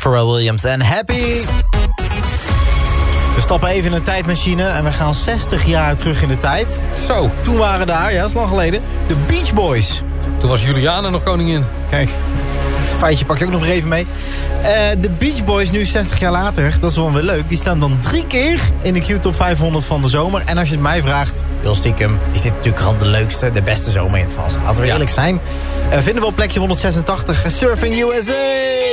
Pharrell Williams en Happy. We stappen even in een tijdmachine en we gaan 60 jaar terug in de tijd. Zo. Toen waren daar, ja, dat is lang geleden, de Beach Boys. Toen was Juliana nog koningin. Kijk, het feitje pak je ook nog even mee. De Beach Boys nu 60 jaar later, dat is wel weer leuk. Die staan dan 3 keer in de Q-top 500 van de zomer. En als je het mij vraagt, heel stiekem, is dit natuurlijk gewoon de leukste, de beste zomer in het vals. Laten we eerlijk zijn. Vinden we op plekje 186, Surfing USA.